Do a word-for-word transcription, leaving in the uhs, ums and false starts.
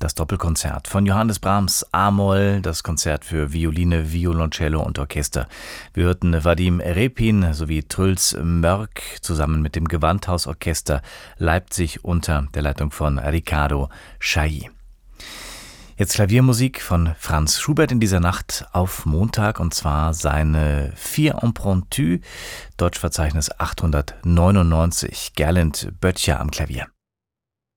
Das Doppelkonzert von Johannes Brahms A-Moll, das Konzert für Violine, Violoncello und Orchester. Wir hörten Vadim Repin sowie Truls Mörk zusammen mit dem Gewandhausorchester Leipzig unter der Leitung von Riccardo Chailly. Jetzt Klaviermusik von Franz Schubert in dieser Nacht auf Montag, und zwar seine Vier Impromptus, Deutschverzeichnis achthundertneunundneunzig, Gerlend Böttcher am Klavier.